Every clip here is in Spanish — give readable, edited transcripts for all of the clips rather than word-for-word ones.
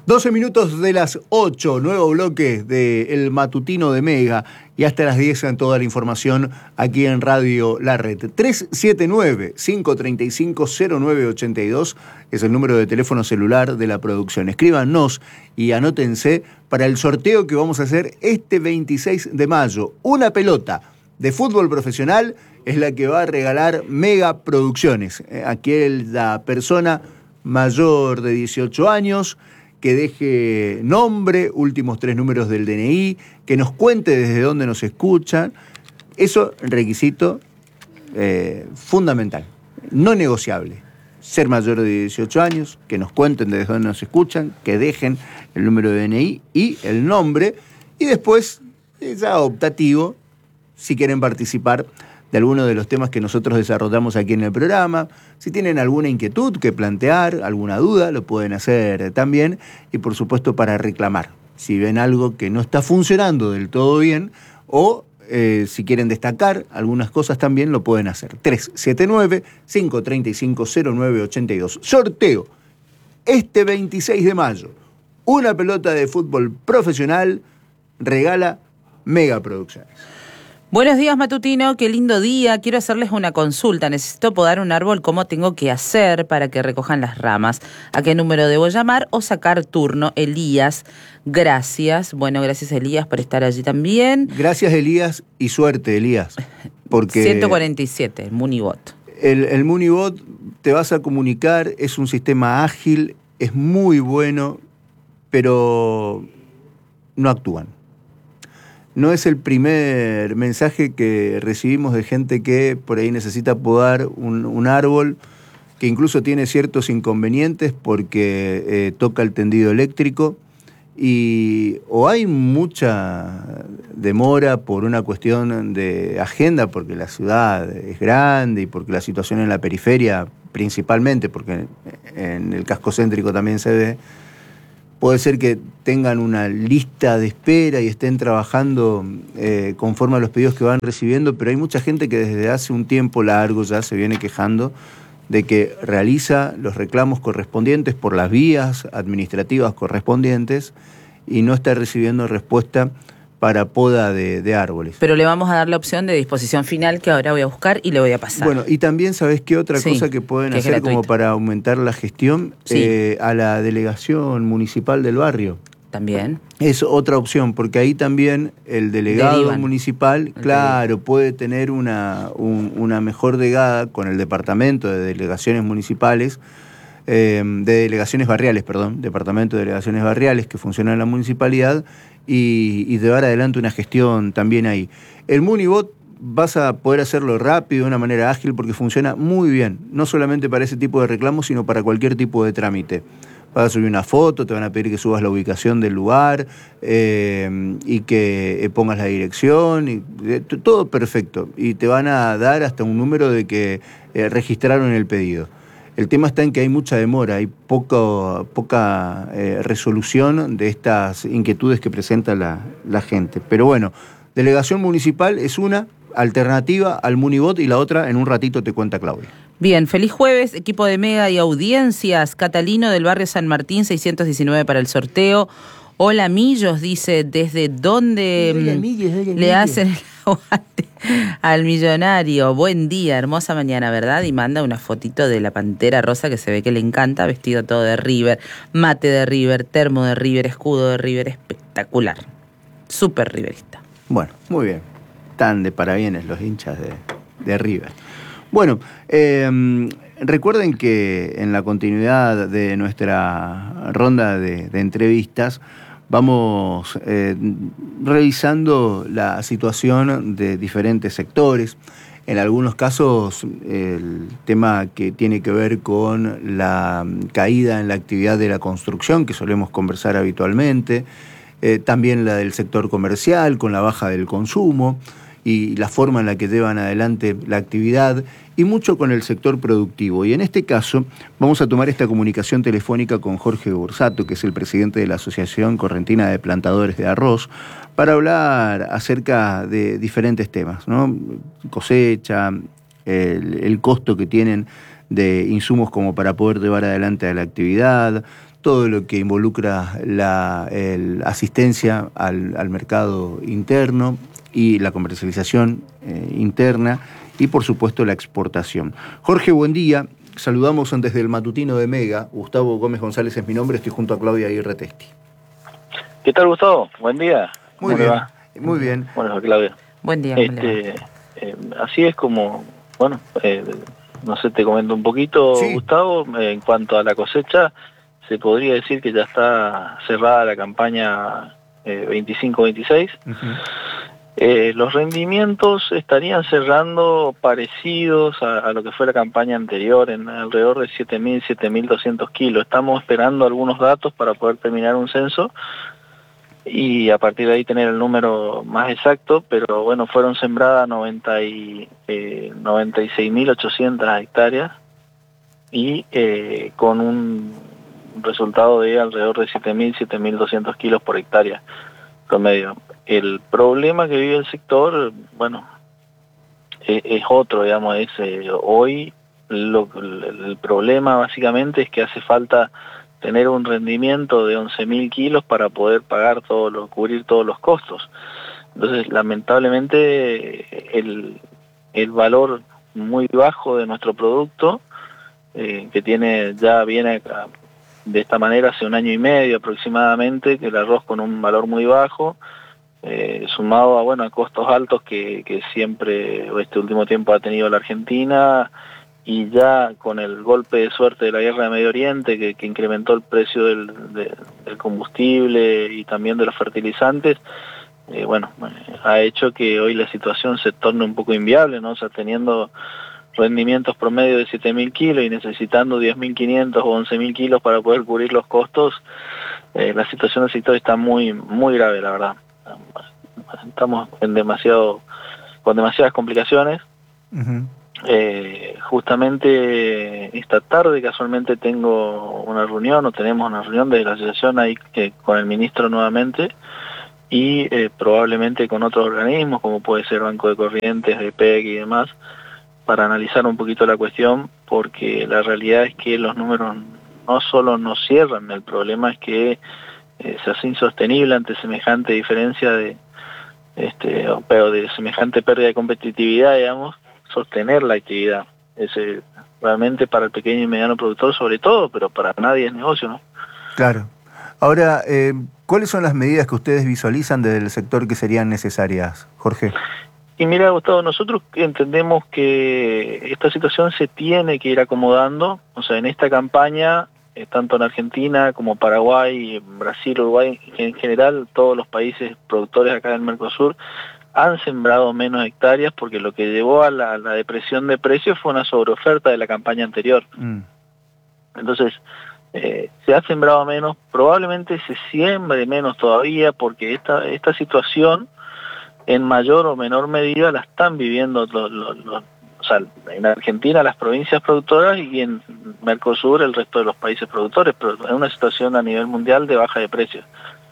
12 minutos de las 8, nuevo bloque del matutino de Mega, y hasta las 10 en toda la información aquí en Radio La Red. 379-535-0982 es el número de teléfono celular de la producción. Escríbanos y anótense para el sorteo que vamos a hacer este 26 de mayo. Una pelota de fútbol profesional es la que va a regalar Mega Producciones. Aquella persona mayor de 18 años que deje nombre, últimos 3 números del DNI, que nos cuente desde dónde nos escuchan. Eso, requisito fundamental, no negociable. Ser mayor de 18 años, que nos cuenten desde dónde nos escuchan, que dejen el número de DNI y el nombre, y después, ya optativo, si quieren participar de alguno de los temas que nosotros desarrollamos aquí en el programa. Si tienen alguna inquietud que plantear, alguna duda, lo pueden hacer también. Y por supuesto para reclamar. Si ven algo que no está funcionando del todo bien o si quieren destacar algunas cosas también lo pueden hacer. 379-535-0982. Sorteo este 26 de mayo. Una pelota de fútbol profesional regala Mega Producciones. Buenos días, matutino, qué lindo día. Quiero hacerles una consulta. Necesito podar un árbol. ¿Cómo tengo que hacer para que recojan las ramas? ¿A qué número debo llamar o sacar turno? Elías, gracias. Bueno, gracias, Elías, por estar allí también. Gracias, Elías, y suerte, Elías. Porque 147, el Munibot. El Munibot te vas a comunicar, es un sistema ágil, es muy bueno, pero no actúan. No es el primer mensaje que recibimos de gente que por ahí necesita podar un árbol, que incluso tiene ciertos inconvenientes porque toca el tendido eléctrico, y o hay mucha demora por una cuestión de agenda, porque la ciudad es grande y porque la situación en la periferia, principalmente, porque en el casco céntrico también se ve. Puede ser que tengan una lista de espera y estén trabajando conforme a los pedidos que van recibiendo, pero hay mucha gente que desde hace un tiempo largo ya se viene quejando de que realiza los reclamos correspondientes por las vías administrativas correspondientes y no está recibiendo respuesta para poda de árboles. Pero le vamos a dar la opción de disposición final que ahora voy a buscar y le voy a pasar. Bueno, y también, ¿sabés qué otra cosa que pueden hacer como para aumentar la gestión? Sí. A la delegación municipal del barrio. También. Es otra opción, porque ahí también el delegado municipal, claro, puede tener una mejor llegada con el departamento de delegaciones municipales, de delegaciones barriales, perdón, departamento de delegaciones barriales que funciona en la municipalidad, y llevar adelante una gestión también ahí. El Munibot vas a poder hacerlo rápido, de una manera ágil, porque funciona muy bien, no solamente para ese tipo de reclamos, sino para cualquier tipo de trámite. Vas a subir una foto, te van a pedir que subas la ubicación del lugar y que pongas la dirección, y todo perfecto. Y te van a dar hasta un número de que registraron el pedido. El tema está en que hay mucha demora, hay poca resolución de estas inquietudes que presenta la gente. Pero bueno, delegación municipal es una alternativa al Munibot, y la otra en un ratito te cuenta Claudia. Bien, feliz jueves, equipo de Mega y audiencias. Catalino del barrio San Martín, 619 para el sorteo. Hola, Millos, dice, ¿desde dónde le hacen el aguante al millonario? Buen día, hermosa mañana, ¿verdad? Y manda una fotito de la pantera rosa que se ve que le encanta, vestido todo de River, mate de River, termo de River, escudo de River, espectacular. Súper riverista. Bueno, muy bien. Están de parabienes los hinchas de River. Bueno, recuerden que en la continuidad de nuestra ronda de entrevistas vamos revisando la situación de diferentes sectores. En algunos casos el tema que tiene que ver con la caída en la actividad de la construcción, que solemos conversar habitualmente, también la del sector comercial con la baja del consumo y la forma en la que llevan adelante la actividad, y mucho con el sector productivo. Y en este caso vamos a tomar esta comunicación telefónica con Jorge Borsato, que es el presidente de la Asociación Correntina de Plantadores de Arroz, para hablar acerca de diferentes temas, ¿no? Cosecha, el costo que tienen de insumos como para poder llevar adelante la actividad, todo lo que involucra la asistencia al mercado interno y la comercialización interna y por supuesto la exportación. Jorge, buen día. Saludamos desde el matutino de Mega. Gustavo Gómez González es mi nombre, estoy junto a Claudia Aguirre Testi. ¿Qué tal, Gustavo? Buen día. Muy bien, muy bien. Bueno, Claudia. Buen día. Así es como, bueno, no sé, te comento un poquito, sí. Gustavo, en cuanto a la cosecha, se podría decir que ya está cerrada la campaña 25-26. Los rendimientos estarían cerrando parecidos a lo que fue la campaña anterior, en alrededor de 7.000, 7.200 kilos. Estamos esperando algunos datos para poder terminar un censo y a partir de ahí tener el número más exacto, pero bueno, fueron sembradas 96.800 hectáreas y con un resultado de alrededor de 7.000, 7.200 kilos por hectárea promedio. El problema que vive el sector, bueno, es otro, digamos, hoy el problema básicamente es que hace falta tener un rendimiento de 11.000 kilos para poder pagar cubrir todos los costos. Entonces, lamentablemente, el valor muy bajo de nuestro producto, que viene acá de esta manera hace 1 año y medio aproximadamente, que el arroz con un valor muy bajo, sumado a costos altos que siempre este último tiempo ha tenido la Argentina, y ya con el golpe de suerte de la guerra de Medio Oriente que incrementó el precio del combustible y también de los fertilizantes, ha hecho que hoy la situación se torne un poco inviable, ¿no? O sea, teniendo rendimientos promedio de 7.000 kilos y necesitando 10.500 o 11.000 kilos para poder cubrir los costos, la situación del sector está muy, muy grave, la verdad. Estamos con demasiadas complicaciones. Justamente esta tarde casualmente tenemos una reunión de la asociación ahí con el ministro nuevamente y probablemente con otros organismos como puede ser Banco de Corrientes, EPEC y demás, para analizar un poquito la cuestión, porque la realidad es que los números no solo no cierran, el problema es que se hace insostenible ante semejante diferencia de semejante pérdida de competitividad, digamos, sostener la actividad. Realmente para el pequeño y mediano productor sobre todo, pero para nadie es negocio, ¿no? Claro. Ahora, ¿cuáles son las medidas que ustedes visualizan desde el sector que serían necesarias, Jorge? Y mira, Gustavo, nosotros entendemos que esta situación se tiene que ir acomodando, o sea, en esta campaña, tanto en Argentina como Paraguay, Brasil, Uruguay, en general, todos los países productores acá del Mercosur han sembrado menos hectáreas porque lo que llevó a la depresión de precios fue una sobreoferta de la campaña anterior. Entonces, se ha sembrado menos, probablemente se siembre menos todavía porque esta situación en mayor o menor medida la están viviendo o sea, en Argentina las provincias productoras y en Mercosur el resto de los países productores, pero es una situación a nivel mundial de baja de precios.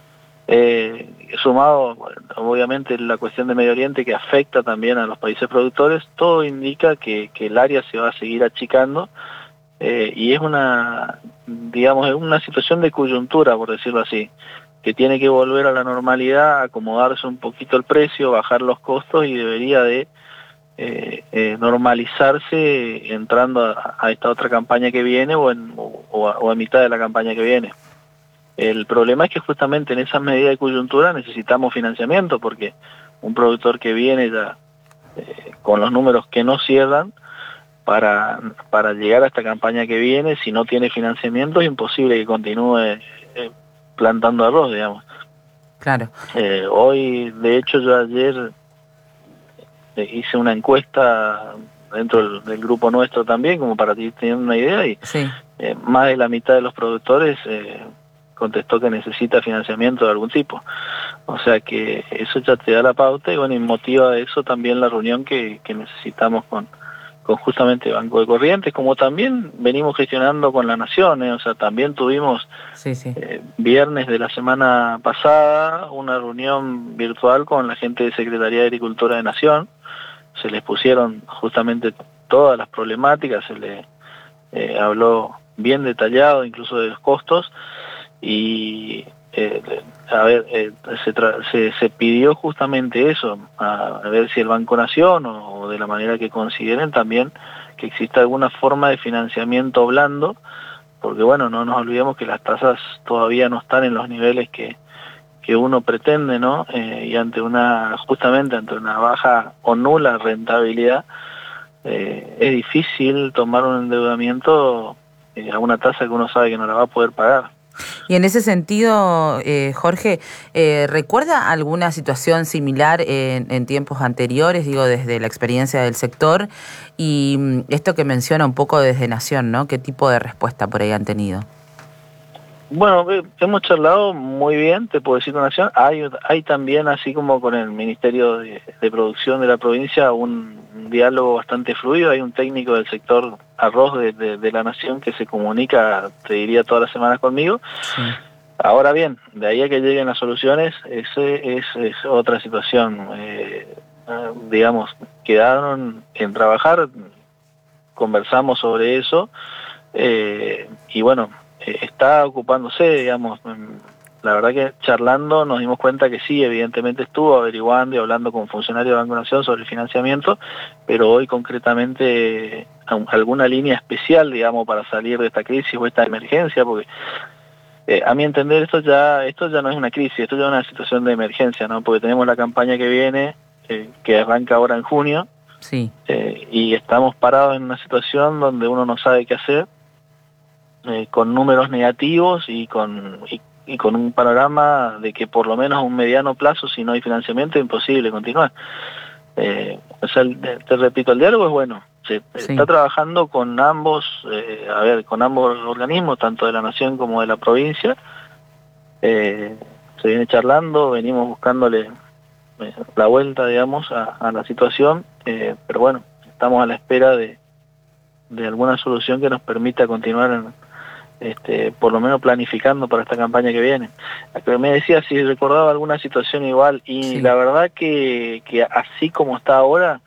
Sumado, obviamente, la cuestión de Medio Oriente que afecta también a los países productores, todo indica que el área se va a seguir achicando y es una situación de coyuntura, por decirlo así, que tiene que volver a la normalidad, acomodarse un poquito el precio, bajar los costos y debería de normalizarse entrando a esta otra campaña que viene o a mitad de la campaña que viene. El problema es que justamente en esa medida de coyuntura necesitamos financiamiento, porque un productor que viene ya con los números que no cierran, para llegar a esta campaña que viene, si no tiene financiamiento es imposible que continúe plantando arroz, digamos. Claro. Hoy, de hecho, yo ayer hice una encuesta dentro del grupo nuestro también, como para ir teniendo una idea, y sí. Más de la mitad de los productores contestó que necesita financiamiento de algún tipo. O sea que eso ya te da la pauta y bueno, y motiva eso también la reunión que necesitamos con justamente Banco de Corrientes, como también venimos gestionando con la Nación, o sea, también tuvimos viernes de la semana pasada una reunión virtual con la gente de Secretaría de Agricultura de Nación, se les pusieron justamente todas las problemáticas, habló bien detallado incluso de los costos y se pidió justamente eso, a ver si el Banco Nación o de la manera que consideren también que exista alguna forma de financiamiento blando, porque bueno, no nos olvidemos que las tasas todavía no están en los niveles que uno pretende, ¿no? Y justamente ante una baja o nula rentabilidad, es difícil tomar un endeudamiento a una tasa que uno sabe que no la va a poder pagar. Y en ese sentido, Jorge, ¿recuerda alguna situación similar en tiempos anteriores, digo, desde la experiencia del sector? Y esto que menciona un poco desde Nación, ¿no? ¿Qué tipo de respuesta por ahí han tenido? Bueno, hemos charlado muy bien, te puedo decir con Nación. Hay también, así como con el Ministerio de Producción de la provincia, un diálogo bastante fluido. Hay un técnico del sector arroz de la Nación que se comunica, te diría, todas las semanas conmigo. Sí. Ahora bien, de ahí a que lleguen las soluciones, ese es otra situación. Digamos, quedaron en trabajar, conversamos sobre eso, y bueno, está ocupándose, digamos. La verdad que charlando nos dimos cuenta que sí, evidentemente estuvo averiguando y hablando con funcionarios de Banco Nación sobre el financiamiento, pero hoy concretamente alguna línea especial, digamos, para salir de esta crisis o esta emergencia, porque a mi entender esto ya no es una crisis, esto ya es una situación de emergencia, ¿no? Porque tenemos la campaña que viene, que arranca ahora en junio, sí. Y estamos parados en una situación donde uno no sabe qué hacer, con números negativos y con un panorama de que por lo menos a un mediano plazo, si no hay financiamiento, es imposible continuar. Te repito, el diálogo es bueno. Se está trabajando con ambos, con ambos organismos, tanto de la Nación como de la provincia. Se viene charlando, venimos buscándole la vuelta, digamos, a la situación, pero bueno, estamos a la espera de alguna solución que nos permita continuar por lo menos planificando para esta campaña que viene. Me decía si recordaba alguna situación igual, y la verdad que así como está ahora,